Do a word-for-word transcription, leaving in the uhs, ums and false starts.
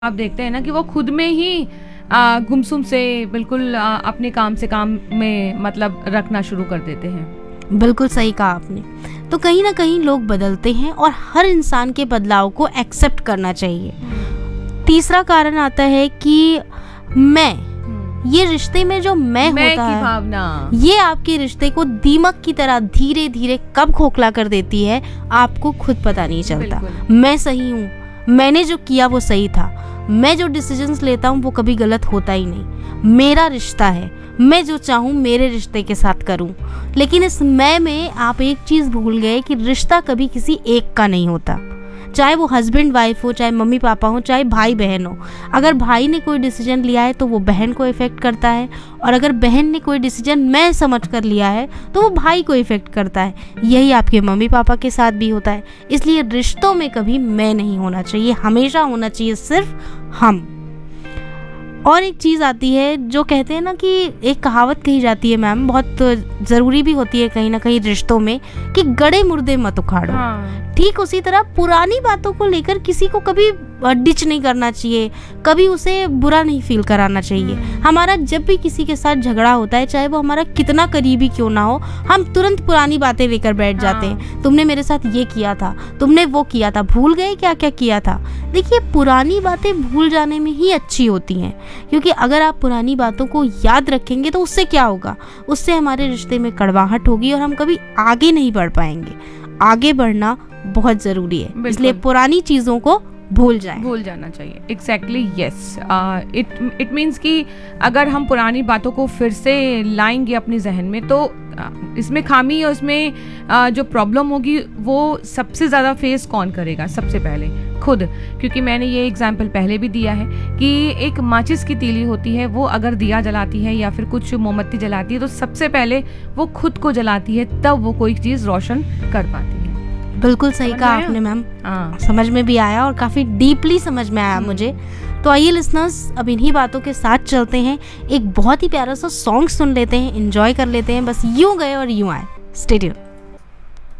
आप देखते हैं ना कि वो खुद में ही आ, गुमसुम से बिल्कुल आ, अपने काम से काम में मतलब रखना शुरू कर देते हैं। बिल्कुल सही कहा आपने। तो कहीं ना कहीं लोग बदलते हैं और हर इंसान के बदलाव को एक्सेप्ट करना चाहिए। तीसरा कारण आता है कि मैं, ये रिश्ते में जो मैं, मैं होता की है भावना, ये आपके रिश्ते को दीमक की तरह धीरे धीरे कब खोखला कर देती है आपको खुद पता नहीं चलता। मैं सही हूँ, मैंने जो किया वो सही था, मैं जो डिसीजंस लेता हूँ वो कभी गलत होता ही नहीं, मेरा रिश्ता है, मैं जो चाहूँ मेरे रिश्ते के साथ करूँ। लेकिन इस मैं में आप एक चीज़ भूल गए कि रिश्ता कभी किसी एक का नहीं होता। चाहे वो हस्बैंड वाइफ हो, चाहे मम्मी पापा हो, चाहे भाई बहन हो। अगर भाई ने कोई डिसीजन लिया है तो वो बहन को इफ़ेक्ट करता है, और अगर बहन ने कोई डिसीजन मैं समझ कर लिया है तो वो भाई को इफ़ेक्ट करता है। यही आपके मम्मी पापा के साथ भी होता है। इसलिए रिश्तों में कभी मैं नहीं होना चाहिए, हमेशा होना चाहिए सिर्फ हम। और एक चीज़ आती है जो कहते हैं ना कि एक कहावत कही जाती है मैम, बहुत ज़रूरी भी होती है कहीं ना कहीं रिश्तों में, कि गड़े मुर्दे मत उखाड़ो। हाँ। ठीक उसी तरह पुरानी बातों को लेकर किसी को कभी डिच नहीं करना चाहिए, कभी उसे बुरा नहीं फील कराना चाहिए। हमारा जब भी किसी के साथ झगड़ा होता है, चाहे वो हमारा कितना करीबी क्यों ना हो, हम तुरंत पुरानी बातें लेकर बैठ जाते हैं। तुमने मेरे साथ ये किया था, तुमने वो किया था, भूल गए क्या क्या किया था। देखिए, पुरानी बातें भूल जाने में ही अच्छी होती हैं, क्योंकि अगर आप पुरानी बातों को याद रखेंगे तो उससे क्या होगा, उससे हमारे रिश्ते में कड़वाहट होगी और हम कभी आगे नहीं बढ़ पाएंगे। आगे बढ़ना बहुत ज़रूरी है, इसलिए पुरानी चीज़ों को भूल जाए भूल जाना चाहिए। Exactly, yes. It it means कि अगर हम पुरानी बातों को फिर से लाएंगे अपने जहन में तो uh, इसमें खामी और इसमें uh, जो प्रॉब्लम होगी वो सबसे ज़्यादा फेस कौन करेगा? सबसे पहले खुद। क्योंकि मैंने ये एग्जाम्पल पहले भी दिया है कि एक माचिस की तीली होती है, वो अगर दिया जलाती है या फिर कुछ मोमबत्ती जलाती है तो सबसे पहले वो खुद को जलाती है, तब वो कोई चीज़ रोशन कर पाती है। बिल्कुल सही कहा आपने मैम, समझ में भी आया और काफ़ी डीपली समझ में आया मुझे। तो आइए लिसनर्स, अब इन्हीं बातों के साथ चलते हैं, एक बहुत ही प्यारा सा सॉन्ग सुन लेते हैं, एंजॉय कर लेते हैं। बस यूं गए और यूं आए। Stay tuned.